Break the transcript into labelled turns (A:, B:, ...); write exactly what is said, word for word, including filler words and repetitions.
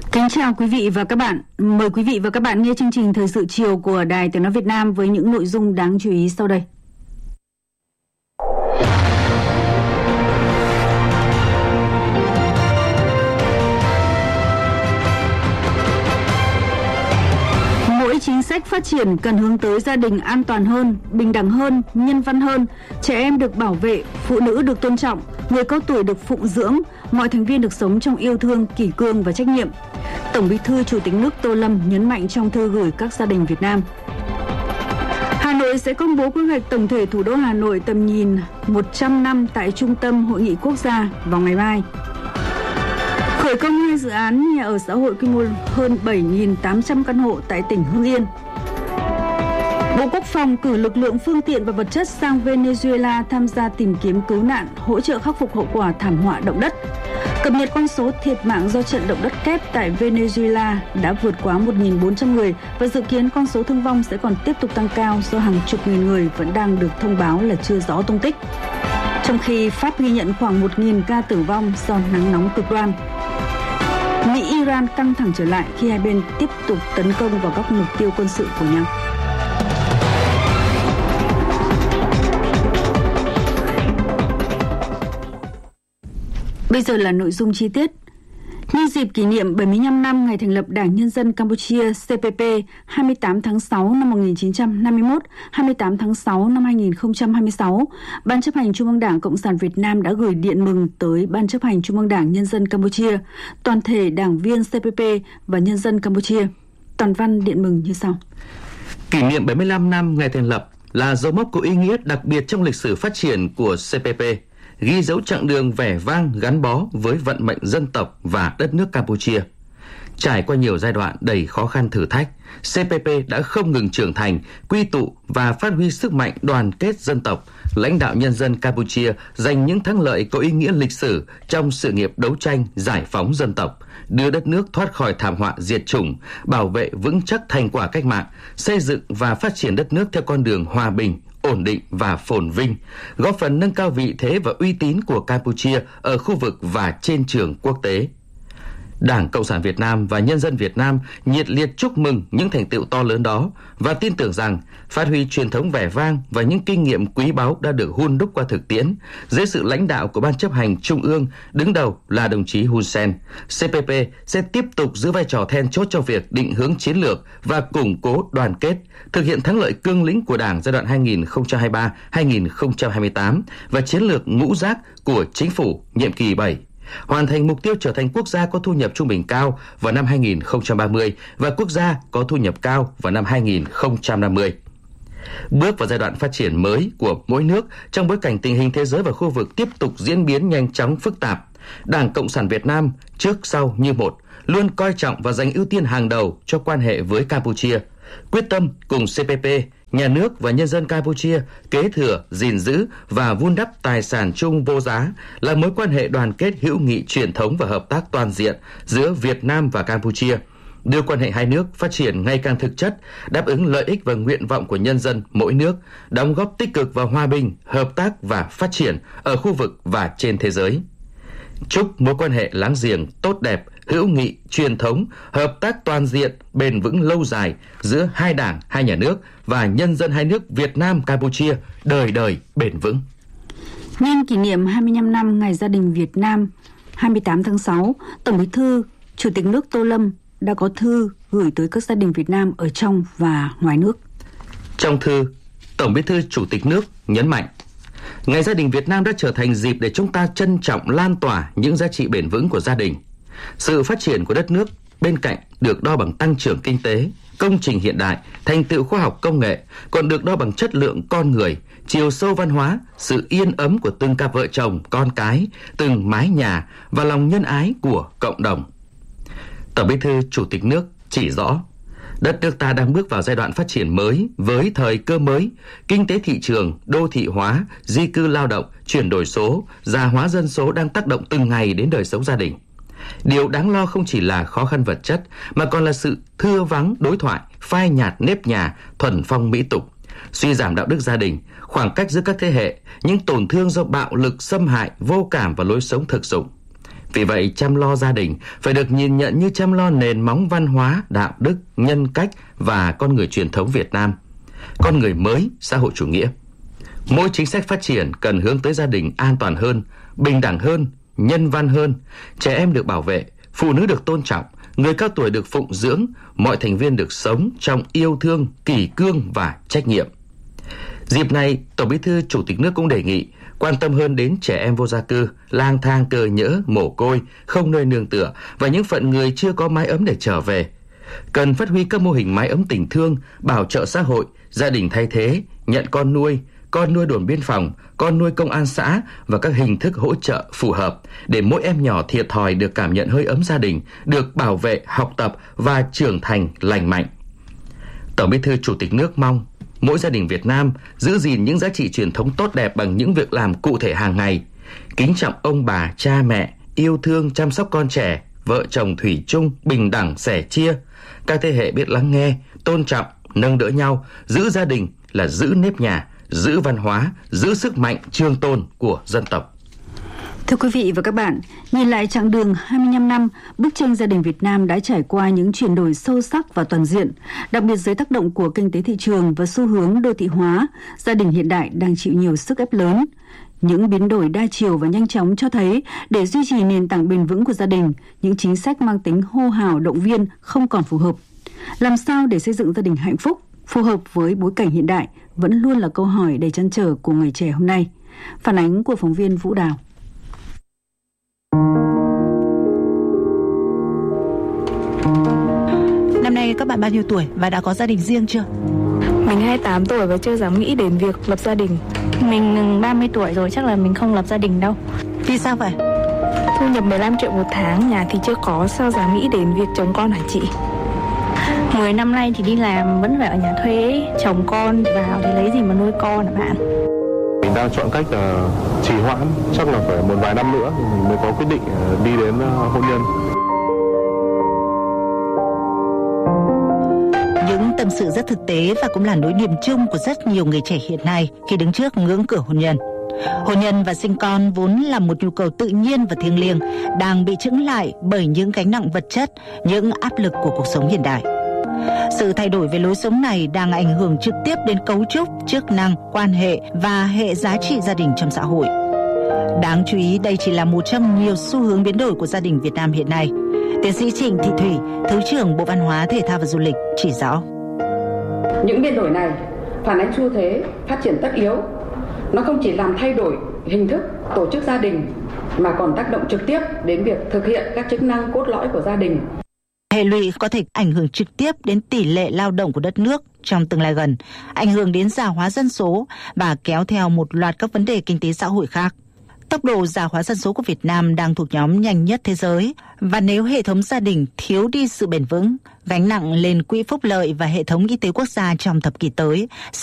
A: Kính chào quý vị và các bạn. Mời quý vị và các bạn nghe chương trình Thời sự chiều của Đài Tiếng nói Việt Nam với những nội dung đáng chú ý sau đây. Mỗi chính sách phát triển cần hướng tới gia đình an toàn hơn, bình đẳng hơn, nhân văn hơn, trẻ em được bảo vệ, phụ nữ được tôn trọng, người cao tuổi được phụng dưỡng, mọi thành viên được sống trong yêu thương, kỷ cương và trách nhiệm. Tổng Bí thư Chủ tịch nước Tô Lâm nhấn mạnh trong thư gửi các gia đình Việt Nam. Hà Nội sẽ công bố quy hoạch tổng thể thủ đô Hà Nội tầm nhìn một trăm năm tại Trung tâm Hội nghị Quốc gia vào ngày mai. Khởi công hai dự án nhà ở xã hội quy mô hơn bảy nghìn tám trăm căn hộ tại tỉnh Hưng Yên. Bộ Quốc phòng cử lực lượng phương tiện và vật chất sang Venezuela tham gia tìm kiếm cứu nạn, hỗ trợ khắc phục hậu quả thảm họa động đất. Cập nhật con số thiệt mạng do trận động đất kép tại Venezuela đã vượt quá một nghìn bốn trăm người và dự kiến con số thương vong sẽ còn tiếp tục tăng cao do hàng chục nghìn người vẫn đang được thông báo là chưa rõ tung tích. Trong khi Pháp ghi nhận khoảng một nghìn ca tử vong do nắng nóng cực đoan. Mỹ-Iran căng thẳng trở lại khi hai bên tiếp tục tấn công vào các mục tiêu quân sự của nhau. Bây giờ là nội dung chi tiết. Nhân dịp kỷ niệm bảy mươi lăm năm ngày thành lập Đảng Nhân dân Campuchia C P P hai mươi tám tháng sáu năm một nghìn chín trăm năm mươi mốt, hai mươi tám tháng sáu năm hai nghìn không trăm hai mươi sáu, Ban chấp hành Trung ương Đảng Cộng sản Việt Nam đã gửi điện mừng tới Ban chấp hành Trung ương Đảng Nhân dân Campuchia, toàn thể đảng viên C P P và nhân dân Campuchia. Toàn văn điện mừng như sau.
B: Kỷ niệm bảy mươi lăm năm ngày thành lập là dấu mốc có ý nghĩa đặc biệt trong lịch sử phát triển của C P P, ghi dấu chặng đường vẻ vang gắn bó với vận mệnh dân tộc và đất nước Campuchia. Trải qua nhiều giai đoạn đầy khó khăn thử thách, C P P đã không ngừng trưởng thành, quy tụ và phát huy sức mạnh đoàn kết dân tộc, lãnh đạo nhân dân Campuchia giành những thắng lợi có ý nghĩa lịch sử trong sự nghiệp đấu tranh giải phóng dân tộc, đưa đất nước thoát khỏi thảm họa diệt chủng, bảo vệ vững chắc thành quả cách mạng, xây dựng và phát triển đất nước theo con đường hòa bình, ổn định và phồn vinh, góp phần nâng cao vị thế và uy tín của Campuchia ở khu vực và trên trường quốc tế. Đảng Cộng sản Việt Nam và nhân dân Việt Nam nhiệt liệt chúc mừng những thành tựu to lớn đó và tin tưởng rằng phát huy truyền thống vẻ vang và những kinh nghiệm quý báu đã được hun đúc qua thực tiễn dưới sự lãnh đạo của Ban chấp hành Trung ương đứng đầu là đồng chí Hun Sen, C P P sẽ tiếp tục giữ vai trò then chốt trong việc định hướng chiến lược và củng cố đoàn kết, thực hiện thắng lợi cương lĩnh của Đảng giai đoạn hai nghìn không trăm hai mươi ba đến hai nghìn không trăm hai mươi tám và chiến lược ngũ giác của Chính phủ nhiệm kỳ bảy. Hoàn thành mục tiêu trở thành quốc gia có thu nhập trung bình cao vào năm hai nghìn không trăm ba mươi và quốc gia có thu nhập cao vào năm hai nghìn không trăm năm mươi. Bước vào giai đoạn phát triển mới của mỗi nước trong bối cảnh tình hình thế giới và khu vực tiếp tục diễn biến nhanh chóng phức tạp, Đảng Cộng sản Việt Nam trước sau như một luôn coi trọng và dành ưu tiên hàng đầu cho quan hệ với Campuchia, quyết tâm cùng C P P, nhà nước và nhân dân Campuchia kế thừa, gìn giữ và vun đắp tài sản chung vô giá là mối quan hệ đoàn kết hữu nghị truyền thống và hợp tác toàn diện giữa Việt Nam và Campuchia, đưa quan hệ hai nước phát triển ngày càng thực chất, đáp ứng lợi ích và nguyện vọng của nhân dân mỗi nước, đóng góp tích cực vào hòa bình, hợp tác và phát triển ở khu vực và trên thế giới. Chúc mối quan hệ láng giềng tốt đẹp, hữu nghị, truyền thống, hợp tác toàn diện, bền vững lâu dài giữa hai đảng, hai nhà nước và nhân dân hai nước Việt Nam, Campuchia đời đời bền vững.
A: Nhân kỷ niệm hai mươi lăm năm Ngày Gia đình Việt Nam hai mươi tám tháng sáu, Tổng Bí thư Chủ tịch nước Tô Lâm đã có thư gửi tới các gia đình Việt Nam ở trong và ngoài nước.
B: Trong thư, Tổng Bí thư Chủ tịch nước nhấn mạnh, Ngày Gia đình Việt Nam đã trở thành dịp để chúng ta trân trọng lan tỏa những giá trị bền vững của gia đình. Sự phát triển của đất nước bên cạnh được đo bằng tăng trưởng kinh tế, công trình hiện đại, thành tựu khoa học công nghệ, còn được đo bằng chất lượng con người, chiều sâu văn hóa, sự yên ấm của từng cặp vợ chồng, con cái, từng mái nhà và lòng nhân ái của cộng đồng. Tổng Bí thư Chủ tịch nước chỉ rõ, đất nước ta đang bước vào giai đoạn phát triển mới với thời cơ mới, kinh tế thị trường, đô thị hóa, di cư lao động, chuyển đổi số, già hóa dân số đang tác động từng ngày đến đời sống gia đình. Điều đáng lo không chỉ là khó khăn vật chất mà còn là sự thưa vắng đối thoại, phai nhạt nếp nhà, thuần phong mỹ tục, suy giảm đạo đức gia đình, khoảng cách giữa các thế hệ, những tổn thương do bạo lực xâm hại, vô cảm và lối sống thực dụng. Vì vậy, chăm lo gia đình phải được nhìn nhận như chăm lo nền móng văn hóa, đạo đức, nhân cách và con người truyền thống Việt Nam, con người mới xã hội chủ nghĩa. Mỗi chính sách phát triển cần hướng tới gia đình an toàn hơn, bình đẳng hơn, nhân văn hơn, trẻ em được bảo vệ, phụ nữ được tôn trọng, người cao tuổi được phụng dưỡng, mọi thành viên được sống trong yêu thương, kỷ cương và trách nhiệm. Dịp này, Tổng Bí thư Chủ tịch nước cũng đề nghị quan tâm hơn đến trẻ em vô gia cư, lang thang cơ nhỡ, mồ côi, không nơi nương tựa và những phận người chưa có mái ấm để trở về. Cần phát huy các mô hình mái ấm tình thương, bảo trợ xã hội, gia đình thay thế, nhận con nuôi, con nuôi đồn biên phòng, con nuôi công an xã và các hình thức hỗ trợ phù hợp để mỗi em nhỏ thiệt thòi được cảm nhận hơi ấm gia đình, được bảo vệ, học tập và trưởng thành lành mạnh. Tổng Bí thư Chủ tịch nước mong mỗi gia đình Việt Nam giữ gìn những giá trị truyền thống tốt đẹp bằng những việc làm cụ thể hàng ngày, kính trọng ông bà, cha mẹ, yêu thương chăm sóc con trẻ, vợ chồng thủy chung, bình đẳng, sẻ chia. Các thế hệ biết lắng nghe, tôn trọng, nâng đỡ nhau, giữ gia đình là giữ nếp nhà, giữ văn hóa, giữ sức mạnh trường tồn của dân tộc.
A: Thưa quý vị và các bạn, nhìn lại chặng đường hai mươi lăm năm, bức tranh gia đình Việt Nam đã trải qua những chuyển đổi sâu sắc và toàn diện. Đặc biệt dưới tác động của kinh tế thị trường và xu hướng đô thị hóa, gia đình hiện đại đang chịu nhiều sức ép lớn. Những biến đổi đa chiều và nhanh chóng cho thấy để duy trì nền tảng bền vững của gia đình, những chính sách mang tính hô hào động viên không còn phù hợp. Làm sao để xây dựng gia đình hạnh phúc, phù hợp với bối cảnh hiện đại vẫn luôn là câu hỏi đầy trăn trở của người trẻ hôm nay. Phản ánh của phóng viên Vũ Đào.
C: Năm nay các bạn bao nhiêu tuổi và đã có gia đình riêng chưa?
D: Mình hai mươi tám tuổi và chưa dám nghĩ đến việc lập gia đình.
E: Mình ba mươi tuổi rồi, chắc là mình không lập gia đình đâu.
C: Vì sao vậy?
D: Thu nhập mười lăm triệu một tháng, nhà thì chưa có, sao dám nghĩ đến việc chồng con hả chị?
E: mười năm nay thì đi làm vẫn phải ở nhà thuê, chồng con vào thì lấy gì mà nuôi con hả bạn?
F: Mình đang chọn cách uh, trì hoãn, chắc là phải một vài năm nữa mình mới có quyết định uh, đi đến uh, hôn nhân.
C: Những tâm sự rất thực tế và cũng là nỗi niềm chung của rất nhiều người trẻ hiện nay khi đứng trước ngưỡng cửa hôn nhân. Hôn nhân và sinh con vốn là một nhu cầu tự nhiên và thiêng liêng, đang bị chững lại bởi những gánh nặng vật chất, những áp lực của cuộc sống hiện đại. Sự thay đổi về lối sống này đang ảnh hưởng trực tiếp đến cấu trúc, chức năng, quan hệ và hệ giá trị gia đình trong xã hội. Đáng chú ý, đây chỉ là một trong nhiều xu hướng biến đổi của gia đình Việt Nam hiện nay. Tiến sĩ Trịnh Thị Thủy, Thứ trưởng Bộ Văn hóa, Thể thao và Du lịch chỉ rõ.
G: Những biến đổi này phản ánh xu thế phát triển tất yếu. Nó không chỉ làm thay đổi hình thức tổ chức gia đình mà còn tác động trực tiếp đến việc thực hiện các chức năng cốt lõi của gia đình.
C: Hệ lụy có thể ảnh hưởng trực tiếp đến tỷ lệ lao động của đất nước trong tương lai gần, ảnh hưởng đến già hóa dân số và kéo theo một loạt các vấn đề kinh tế xã hội khác. Tốc độ già hóa dân số của Việt Nam đang thuộc nhóm nhanh nhất thế giới, và nếu hệ thống gia đình thiếu đi sự bền vững, gánh nặng lên quỹ phúc lợi và hệ thống y tế quốc gia trong thập kỷ tới